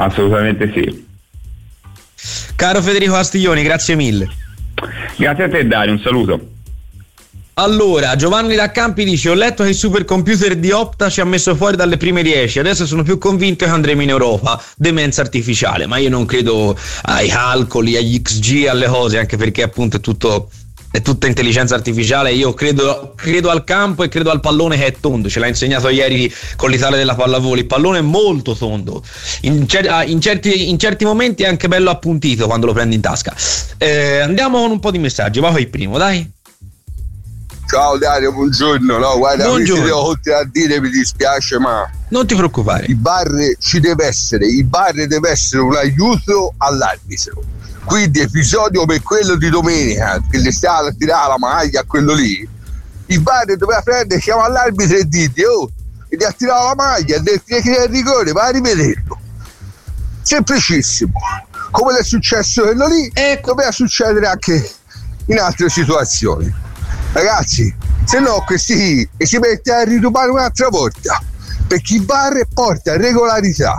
Caro Federico Castiglioni, grazie mille. Grazie a te Dario, un saluto. Allora, Giovanni da Campi dice: ho letto che il supercomputer di Opta ci ha messo fuori dalle prime 10, adesso sono più convinto che andremo in Europa. Demenza artificiale, ma io non credo ai calcoli, agli XG, alle cose, anche perché appunto è tutta intelligenza artificiale. Io credo al campo e credo al pallone che è tondo, ce l'ha insegnato ieri con l'Italia della pallavolo, il pallone è molto tondo, in certi momenti è anche bello appuntito quando lo prendi in tasca. Andiamo con un po' di messaggi, vai il primo, dai. Ciao Dario, buongiorno. No, guarda, buongiorno. devo continuare a dire, mi dispiace, ma non ti preoccupare. Il bar deve essere un aiuto all'arbitro. Quindi episodio come quello di domenica, che le stava a tirare la maglia a quello lì, il bar doveva prendere, chiamare l'arbitro e dirgli: oh, gli ha tirato la maglia, deve tirare il rigore, va a rivederlo. Semplicissimo. Come è successo quello lì, doveva succedere anche in altre situazioni. Ragazzi, se no questi si mette a ritubare un'altra volta, perché il VAR porta regolarità.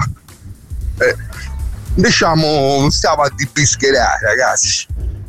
Diciamo, non stiamo a dibischerare, ragazzi.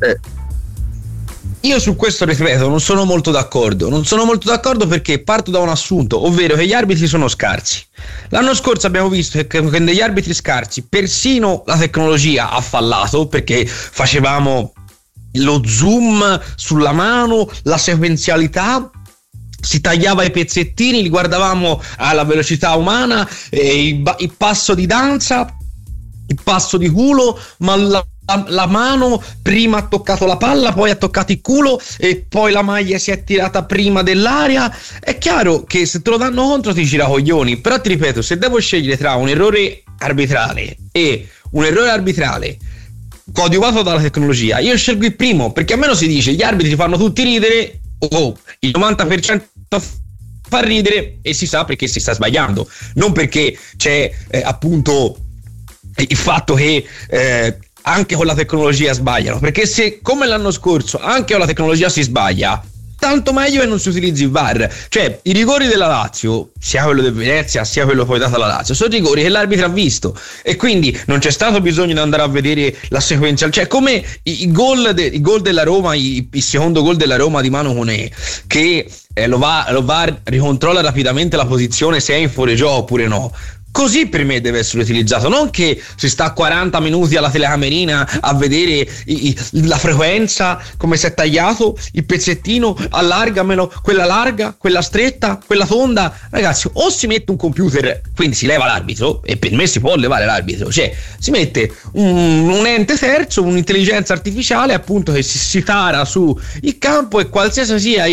Io su questo, ripeto, non sono molto d'accordo perché parto da un assunto, ovvero che gli arbitri sono scarsi. L'anno scorso abbiamo visto che con degli arbitri scarsi persino la tecnologia ha fallato, perché facevamo lo zoom sulla mano, la sequenzialità, si tagliava i pezzettini, li guardavamo alla velocità umana, il passo di danza, il passo di culo, ma la mano prima ha toccato la palla, poi ha toccato il culo e poi la maglia si è tirata prima dell'aria. È chiaro che se te lo danno contro ti gira coglioni, però ti ripeto, se devo scegliere tra un errore arbitrale e un errore arbitrale coadiuvato dalla tecnologia, io scelgo il primo, perché almeno si dice gli arbitri fanno tutti ridere, il 90% fa ridere e si sa perché si sta sbagliando, non perché c'è appunto il fatto che anche con la tecnologia sbagliano, perché se come l'anno scorso anche con la tecnologia si sbaglia, tanto meglio che non si utilizzi il VAR. Cioè, i rigori della Lazio, sia quello del Venezia sia quello poi dato alla Lazio, sono rigori che l'arbitro ha visto, e quindi non c'è stato bisogno di andare a vedere la sequenza. Cioè, come il gol della Roma, il secondo gol della Roma di Manu Koné, che lo VAR ricontrolla rapidamente la posizione se è in fuorigioco oppure no. Così per me deve essere utilizzato, non che si sta 40 minuti alla telecamerina a vedere la frequenza, come si è tagliato il pezzettino, allargamelo, quella larga, quella stretta, quella tonda. Ragazzi, o si mette un computer, quindi si leva l'arbitro, e per me si può levare l'arbitro, cioè si mette un ente terzo, un'intelligenza artificiale appunto che si tara su il campo, e qualsiasi sia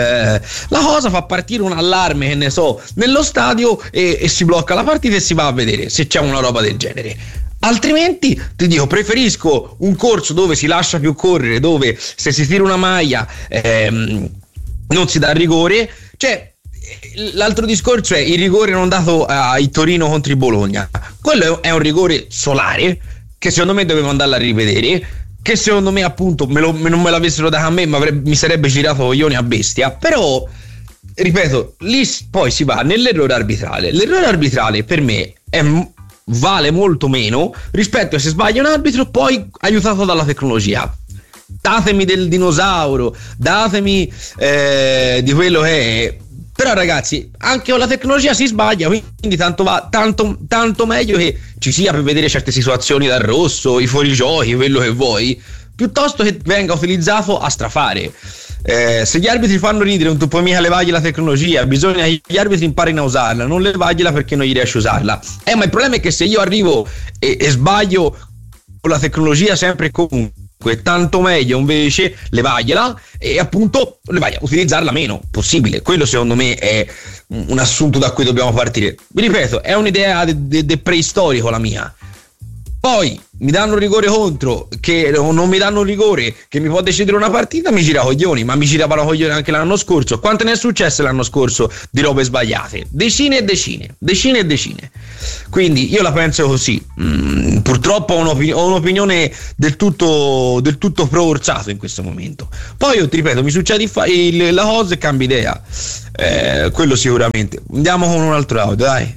la cosa fa partire un allarme, che ne so, nello stadio, e si blocca la partita e si va a vedere se c'è una roba del genere. Altrimenti ti dico, preferisco un corso dove si lascia più correre, dove se si tira una maglia non si dà rigore. Cioè, l'altro discorso è il rigore non dato ai Torino contro il Bologna. Quello è un rigore solare che secondo me dovevo andarla a rivedere, che secondo me appunto non me l'avessero dato a me, ma mi sarebbe girato coglioni a bestia. Però ripeto, lì poi si va nell'errore arbitrale. L'errore arbitrale per me vale molto meno rispetto a se sbaglia un arbitro poi aiutato dalla tecnologia. Datemi del dinosauro, datemi di quello che è. Però ragazzi, anche con la tecnologia si sbaglia, quindi tanto meglio che ci sia per vedere certe situazioni dal rosso, i fuorigiochi, quello che vuoi, piuttosto che venga utilizzato a strafare. Se gli arbitri fanno ridere, non tu puoi mica levargli la tecnologia, bisogna che gli arbitri imparino a usarla, non levargliela perché non gli riesci a usarla. Ma il problema è che se io arrivo e sbaglio con la tecnologia sempre e comunque, tanto meglio invece levargliela e appunto utilizzarla meno possibile. Quello secondo me è un assunto da cui dobbiamo partire. Vi ripeto, è un'idea de preistorico la mia. Poi mi danno un rigore contro, che non mi danno un rigore che mi può decidere una partita, mi gira coglioni, ma mi giravano coglioni anche l'anno scorso. Quante ne è successe l'anno scorso di robe sbagliate? Decine e decine. Quindi io la penso così. Purtroppo ho un'opinione del tutto pro Orsato in questo momento. Poi io ti ripeto, mi succede la cosa e cambio idea, quello sicuramente. Andiamo con un altro audio, dai.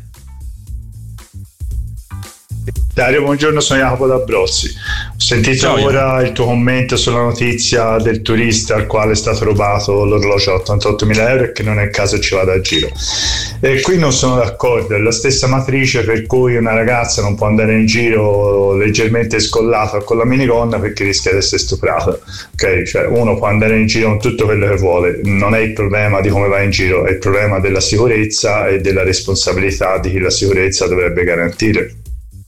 Dario, buongiorno, sono Jacopo d'Abruzzi. Ho sentito ora il tuo commento sulla notizia del turista al quale è stato rubato l'orologio a 88.000 euro e che non è il caso ci vada a giro. E qui non sono d'accordo, è la stessa matrice per cui una ragazza non può andare in giro leggermente scollata con la minigonna perché rischia di essere stuprata. Ok, cioè uno può andare in giro con tutto quello che vuole, non è il problema di come va in giro, è il problema della sicurezza e della responsabilità di chi la sicurezza dovrebbe garantire.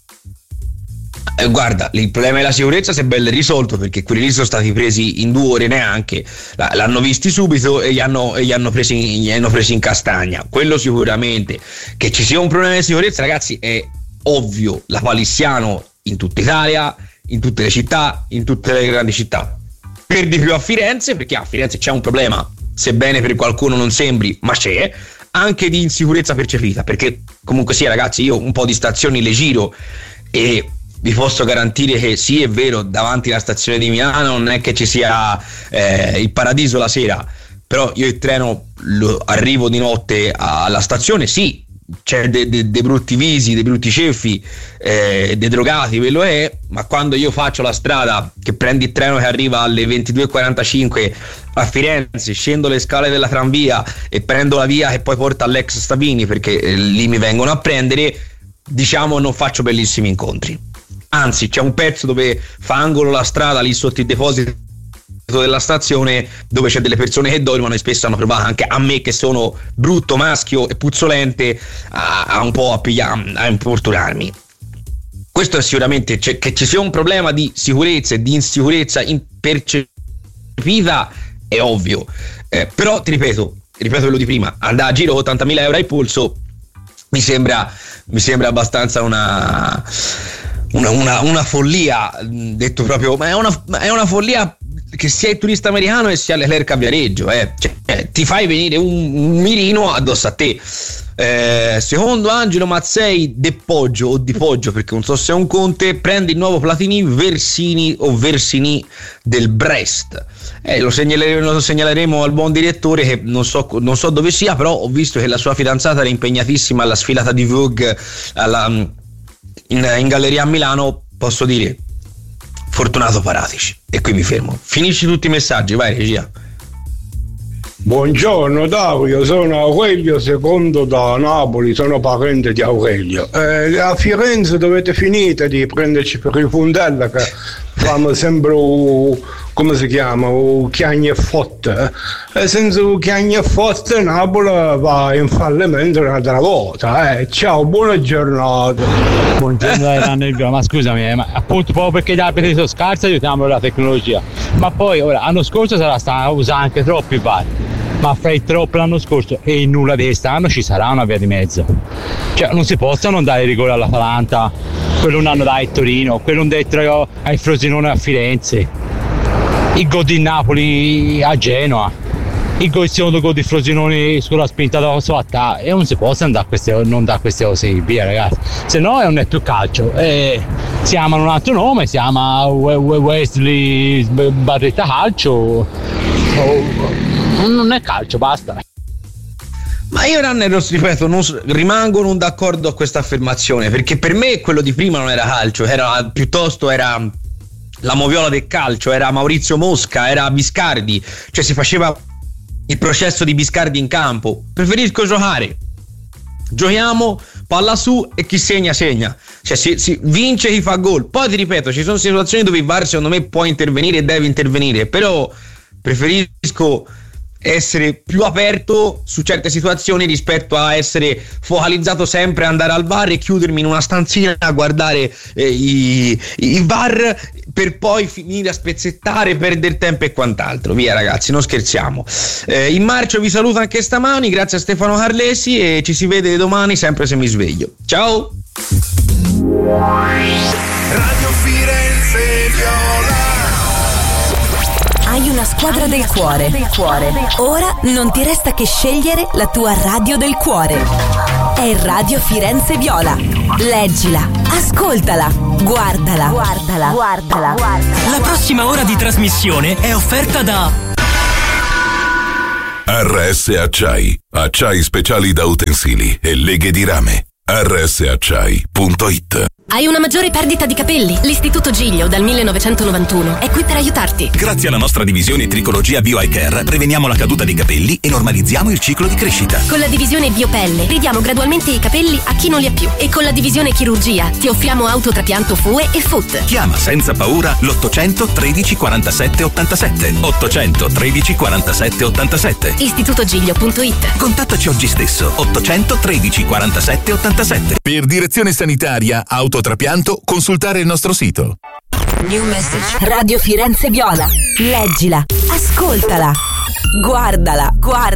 Guarda, il problema della sicurezza si è ben risolto, perché quelli lì sono stati presi in 2 ore neanche, l'hanno visti subito e gli hanno presi in castagna. Quello sicuramente. Che ci sia un problema di sicurezza, ragazzi, è ovvio, la palissiano in tutta Italia, in tutte le città, in tutte le grandi città, per di più a Firenze, perché a Firenze c'è un problema, sebbene per qualcuno non sembri, ma c'è anche di insicurezza percepita, perché comunque sia, ragazzi, io un po' di stazioni le giro e vi posso garantire che sì, è vero, davanti alla stazione di Milano non è che ci sia il paradiso la sera, però io il treno arrivo di notte alla stazione, sì, c'è dei brutti visi, dei brutti ceffi, dei drogati, quello è, ma quando io faccio la strada, che prendi il treno che arriva alle 22:45 a Firenze, scendo le scale della tranvia e prendo la via che poi porta all'ex Stavini, perché lì mi vengono a prendere, diciamo, non faccio bellissimi incontri. Anzi, c'è un pezzo dove fa angolo la strada lì sotto il deposito della stazione, dove c'è delle persone che dormono e spesso hanno provato anche a me, che sono brutto, maschio e puzzolente, a un po' a importunarmi. Questo è sicuramente, che ci sia un problema di sicurezza e di insicurezza percepita è ovvio, però ti ripeto quello di prima, andare a giro con 80.000 euro al polso mi sembra abbastanza una follia, detto proprio, ma è una follia che sia il turista americano e sia l'Eclerc a Viareggio, cioè, ti fai venire un mirino addosso a te. Secondo Angelo Mazzei di Poggio, perché non so se è un Conte, prende il nuovo Platini Versini del Brest. Lo segnaleremo al buon direttore, che non so dove sia, però ho visto che la sua fidanzata era impegnatissima alla sfilata di Vogue in galleria a Milano. Posso dire fortunato Paratici, e qui mi fermo. Finisci tutti i messaggi, vai regia. Buongiorno Dario, sono Aurelio II da Napoli, sono parente di Aurelio. A Firenze dovete finire di prenderci per i Fundella, che fanno sempre come si chiama, chiagni e fotte, e senza chiagni e fotte Napoli va in fallimento un'altra volta. Ciao, buona giornata. Buongiorno, ma scusami, ma appunto proprio perché gli arbitri sono scarsi aiutiamo la tecnologia, ma poi ora l'anno scorso sarà stata usata anche troppi VAR, ma fai troppo l'anno scorso e nulla di quest'anno ci sarà una via di mezzo, cioè non si possono dare rigore all'Atalanta, quello un anno dai a Torino, quello un detto ai Frosinone a Firenze, il gol di Napoli a Genoa, il secondo gol di Frosinone sulla spinta da Soattà, e non si può non dare queste cose via, ragazzi, se no è un netto calcio, si chiamano un altro nome, si chiama Wesley Barretta Calcio, non è calcio, basta. Ma io, Ranner, ripeto, rimango non d'accordo a questa affermazione, perché per me quello di prima non era calcio, piuttosto era la moviola del calcio, era Maurizio Mosca, era Biscardi, cioè si faceva il processo di Biscardi in campo. Preferisco giocare, giochiamo, palla su e chi segna, cioè si vince chi fa gol. Poi ti ripeto, ci sono situazioni dove il VAR secondo me può intervenire e deve intervenire, però preferisco essere più aperto su certe situazioni rispetto a essere focalizzato sempre a andare al bar e chiudermi in una stanzina a guardare i bar per poi finire a spezzettare, perdere tempo e quant'altro. Via ragazzi, non scherziamo. In marcio vi saluto anche stamani, grazie a Stefano Carlesi, e ci si vede domani sempre se mi sveglio. Ciao. Radio Firenze Viola. Hai una squadra del cuore. Ora non ti resta che scegliere la tua radio del cuore. È Radio Firenze Viola. Leggila, ascoltala, guardala. La prossima ora di trasmissione è offerta da RS Acciai. Acciai speciali da utensili e leghe di rame. rsacciai.it. Hai una maggiore perdita di capelli? L'Istituto Giglio dal 1991 è qui per aiutarti. Grazie alla nostra divisione Tricologia Bio Eye Care preveniamo la caduta dei capelli e normalizziamo il ciclo di crescita. Con la divisione Biopelle ridiamo gradualmente i capelli a chi non li ha più. E con la divisione Chirurgia ti offriamo autotrapianto FUE e FUT. Chiama senza paura l'800 13 47 87. 800 13 47 87. istitutogiglio.it. Contattaci oggi stesso. 800 13 47 87. Per direzione sanitaria, autotrapianto, consultare il nostro sito. New message. Radio Firenze Viola. Leggila, ascoltala, guardala.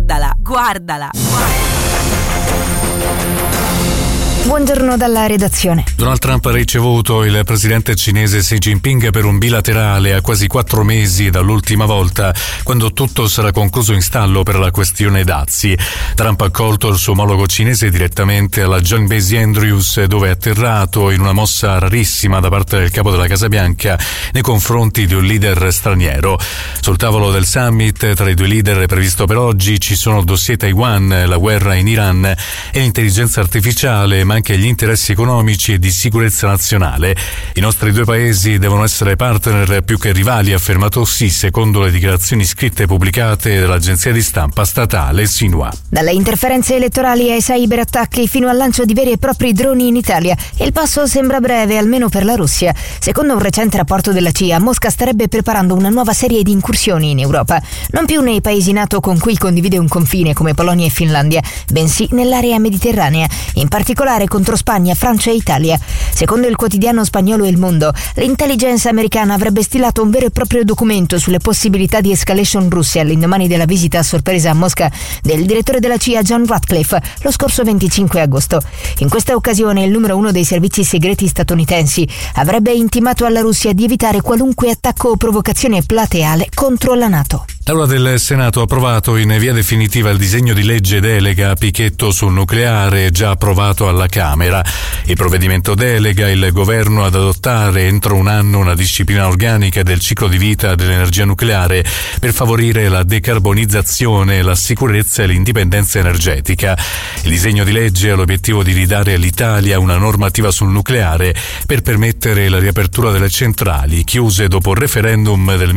Buongiorno dalla redazione. Donald Trump ha ricevuto il presidente cinese Xi Jinping per un bilaterale a quasi 4 mesi dall'ultima volta, quando tutto sarà concluso in stallo per la questione dazi. Trump ha accolto il suo omologo cinese direttamente alla Joint Base Andrews, dove è atterrato in una mossa rarissima da parte del capo della Casa Bianca nei confronti di un leader straniero. Sul tavolo del summit tra i due leader previsto per oggi ci sono il dossier Taiwan, la guerra in Iran e l'intelligenza artificiale, ma anche gli interessi economici e di sicurezza nazionale. I nostri due paesi devono essere partner più che rivali, ha affermato Xi, secondo le dichiarazioni scritte e pubblicate dall'agenzia di stampa statale Xinhua. Dalle interferenze elettorali ai cyberattacchi fino al lancio di veri e propri droni in Italia, il passo sembra breve, almeno per la Russia. Secondo un recente rapporto della CIA, Mosca starebbe preparando una nuova serie di incursioni in Europa, non più nei paesi NATO con cui condivide un confine come Polonia e Finlandia, bensì nell'area mediterranea, in particolare contro Spagna, Francia e Italia. Secondo il quotidiano spagnolo Il Mundo, l'intelligence americana avrebbe stilato un vero e proprio documento sulle possibilità di escalation russe all'indomani della visita a sorpresa a Mosca del direttore della CIA John Ratcliffe lo scorso 25 agosto. In questa occasione il numero 1 dei servizi segreti statunitensi avrebbe intimato alla Russia di evitare qualunque attacco o provocazione plateale contro la NATO. L'Aula del Senato ha approvato in via definitiva il disegno di legge delega a Pichetto sul nucleare, già approvato alla Camera. Il provvedimento delega il governo ad adottare entro un anno una disciplina organica del ciclo di vita dell'energia nucleare per favorire la decarbonizzazione, la sicurezza e l'indipendenza energetica. Il disegno di legge ha l'obiettivo di ridare all'Italia una normativa sul nucleare per permettere la riapertura delle centrali chiuse dopo il referendum del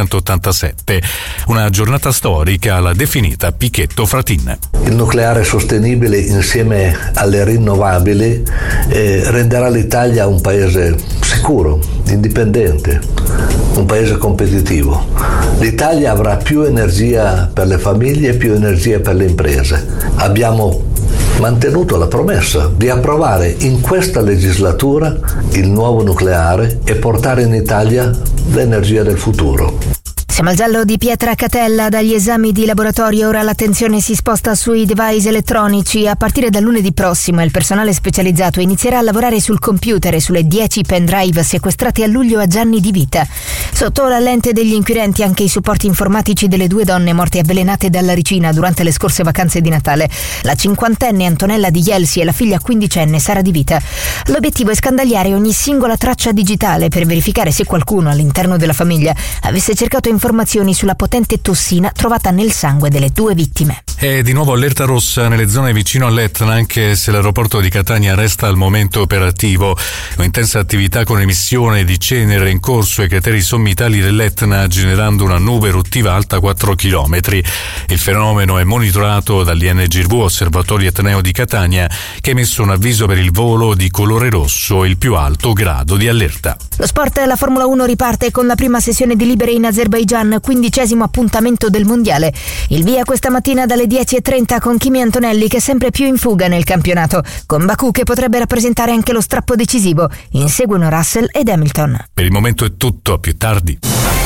1987. Una giornata storica l'ha definita Pichetto Fratin. Il nucleare sostenibile insieme alle rinnovabili renderà l'Italia un paese sicuro, indipendente, un paese competitivo. L'Italia avrà più energia per le famiglie e più energia per le imprese. Abbiamo mantenuto la promessa di approvare in questa legislatura il nuovo nucleare e portare in Italia l'energia del futuro. Siamo al giallo di Pietra Catella. Dagli esami di laboratorio ora l'attenzione si sposta sui device elettronici. A partire da lunedì prossimo il personale specializzato inizierà a lavorare sul computer e sulle 10 pendrive sequestrate a luglio a Gianni Di Vita. Sotto la lente degli inquirenti anche i supporti informatici delle 2 donne morte avvelenate dalla ricina durante le scorse vacanze di Natale, la 50enne Antonella Di Jelsi e la figlia 15enne Sara Di Vita. L'obiettivo è scandagliare ogni singola traccia digitale per verificare se qualcuno all'interno della famiglia avesse cercato informazioni sulla potente tossina trovata nel sangue delle 2 vittime. È di nuovo allerta rossa nelle zone vicino all'Etna, anche se l'aeroporto di Catania resta al momento operativo. Un'intensa attività con emissione di cenere in corso ai crateri sommitali dell'Etna, generando una nube eruttiva alta 4 chilometri. Il fenomeno è monitorato dall'INGV, Osservatorio Etneo di Catania, che ha emesso un avviso per il volo di colore rosso, il più alto grado di allerta. Lo sport, la Formula 1 riparte con la prima sessione di libere in Azerbaigian. Azerbaigian, 15° appuntamento del mondiale. Il via questa mattina dalle 10:30 con Kimi Antonelli, che è sempre più in fuga nel campionato, con Baku che potrebbe rappresentare anche lo strappo decisivo. Inseguono Russell ed Hamilton. Per il momento è tutto, a più tardi.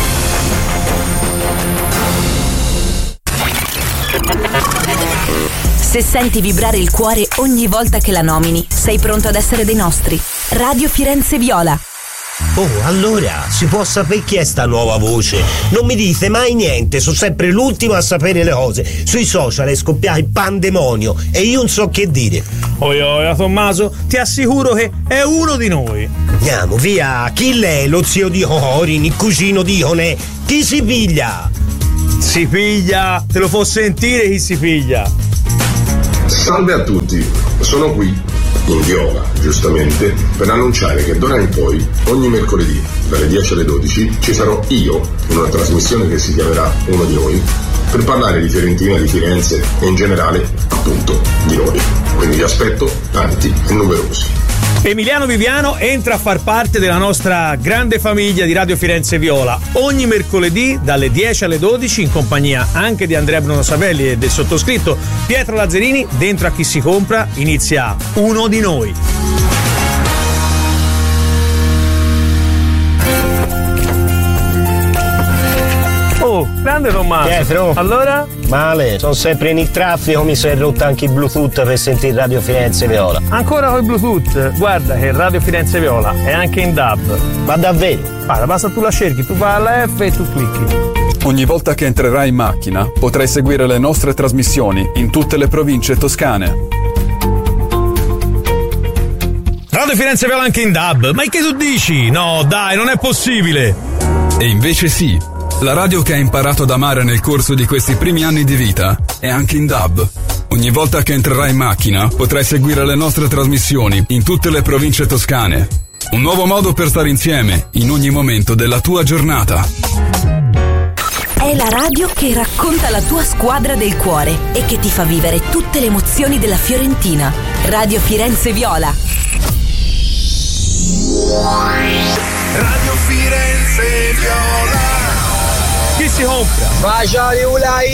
Se senti vibrare il cuore ogni volta che la nomini, sei pronto ad essere dei nostri. Radio Firenze Viola. Oh, allora, si può sapere chi è sta nuova voce? Non mi dite mai niente, sono sempre l'ultimo a sapere le cose. Sui social è scoppiato il pandemonio e io non so che dire. Oia, Tommaso, ti assicuro che è uno di noi. Andiamo, via, chi lei? Lo zio di Corin, il cugino di Ionè? Chi si piglia? Si piglia, te lo può sentire chi si piglia. Salve a tutti, sono qui in Viola, giustamente, per annunciare che d'ora in poi, ogni mercoledì, dalle 10 alle 12, ci sarò io in una trasmissione che si chiamerà Uno di Noi, per parlare di Fiorentina, di Firenze e in generale, appunto, di noi. Quindi vi aspetto tanti e numerosi. Emiliano Viviano entra a far parte della nostra grande famiglia di Radio Firenze Viola ogni mercoledì dalle 10 alle 12 in compagnia anche di Andrea Bruno Savelli e del sottoscritto Pietro Lazzarini. Dentro a Chi si compra inizia Uno di Noi. Oh, grande Tommaso. Pietro. Allora? Male, sono sempre in il traffico, mi si è rotto anche il Bluetooth per sentire Radio Firenze Viola. Ancora con il Bluetooth? Guarda che Radio Firenze Viola è anche in DAB. Ma davvero? Guarda, basta tu la cerchi, tu vai alla F e tu clicchi. Ogni volta che entrerai in macchina potrai seguire le nostre trasmissioni in tutte le province toscane. Radio Firenze Viola anche in DAB? Ma che tu dici? No, dai, non è possibile! E invece sì. La radio che hai imparato ad amare nel corso di questi primi anni di vita è anche in DAB. Ogni volta che entrerai in macchina potrai seguire le nostre trasmissioni in tutte le province toscane. Un nuovo modo per stare insieme in ogni momento della tua giornata. È la radio che racconta la tua squadra del cuore e che ti fa vivere tutte le emozioni della Fiorentina. Radio Firenze Viola. Radio Firenze Viola. Chi si compra? Baciali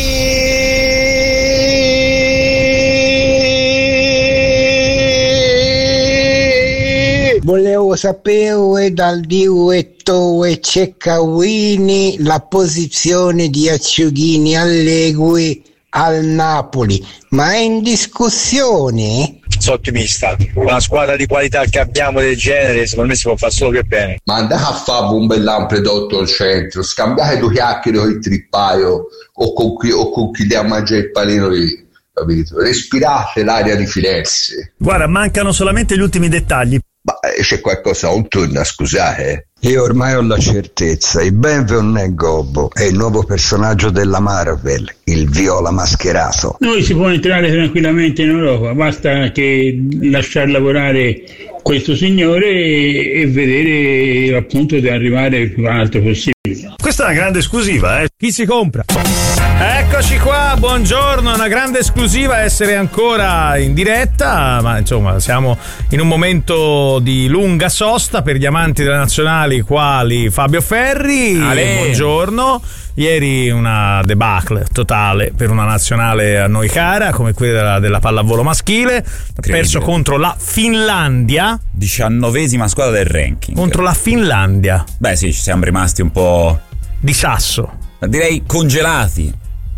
Ulai. Volevo sapere dal direttore Ceccawini la posizione di Acciughini Allegri al Napoli, ma è in discussione? Sono ottimista, una squadra di qualità che abbiamo del genere secondo me si può fare solo che bene. Ma andate a fare un bell'ampio prodotto al centro, scambiate due chiacchiere con il trippaio o con chi deve mangiare il panino lì, capito? Respirate l'aria di Firenze. Guarda, mancano solamente gli ultimi dettagli. Ma c'è qualcosa, non torna, scusate. Io ormai ho la certezza, il Benveo non è Gobbo, è il nuovo personaggio della Marvel, il Viola mascherato. Noi si può entrare tranquillamente in Europa, basta che lasciar lavorare questo signore e vedere appunto di arrivare il più alto possibile. Questa è una grande esclusiva, Chi si compra? Eccoci qua, buongiorno, una grande esclusiva essere ancora in diretta, ma insomma siamo in un momento di lunga sosta per gli amanti delle nazionali quali Fabio Ferri. Buongiorno. Ieri una debacle totale per una nazionale a noi cara come quella della pallavolo maschile, perso contro la Finlandia, 19ª squadra del ranking. Contro la Finlandia. Beh sì, ci siamo rimasti un po' di sasso. Direi congelati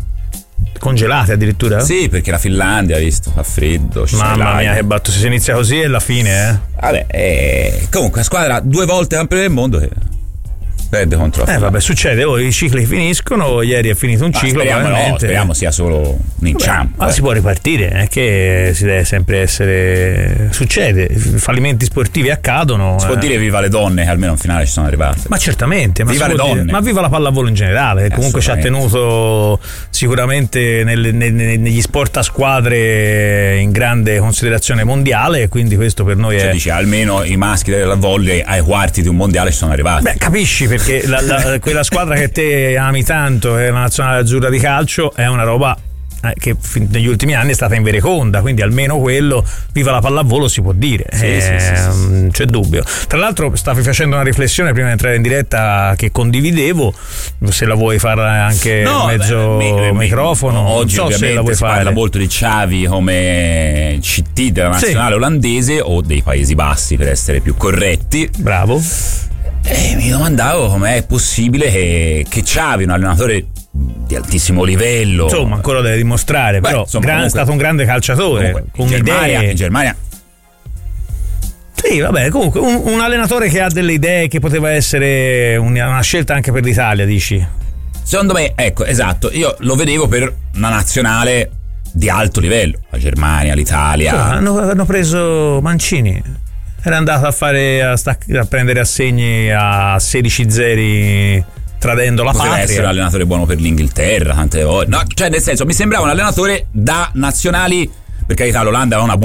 addirittura? Sì, perché la Finlandia, visto, fa freddo. Mamma mia, che battuto, se inizia così è la fine, Vabbè, comunque la squadra 2 volte campione del mondo che perde contro la Finlandia. Vabbè, succede, i cicli finiscono, ieri è finito un ciclo, speriamo sia solo un inciampo. Ma si può ripartire, è che si deve sempre essere, succede, fallimenti sportivi accadono. Si può dire viva le donne che almeno in finale ci sono arrivate. Ma certamente, viva le donne. Ma viva la pallavolo in generale, che comunque ci ha tenuto sicuramente negli sport a squadre in grande considerazione mondiale, quindi questo per noi è... Dice, almeno i maschi della volley ai quarti di un mondiale ci sono arrivati. Beh, capisci, perché quella squadra che te ami tanto, è la nazionale azzurra di calcio, è una roba che negli ultimi anni è stata in vereconda, quindi almeno quello, viva la pallavolo, si può dire. Non c'è dubbio. Tra l'altro stavi facendo una riflessione prima di entrare in diretta che condividevo, se la vuoi fare anche microfono. Oggi non so se la vuoi si fare. parla molto di Xavi come CT della nazionale olandese o dei Paesi Bassi, per essere più corretti. Bravo. E mi domandavo com'è possibile che Xavi, un allenatore di altissimo livello, insomma ancora deve dimostrare, però è stato un grande calciatore con idee. In Germania sì, vabbè, comunque un allenatore che ha delle idee, che poteva essere una scelta anche per l'Italia, dici? Secondo me, ecco, esatto, io lo vedevo per una nazionale di alto livello, la Germania, l'Italia. Hanno preso Mancini, era andato a prendere assegni a 16-0 tradendo la patria. Poteva essere un allenatore buono per l'Inghilterra tante volte, no, cioè nel senso mi sembrava un allenatore da nazionali, per carità l'Olanda ha una buona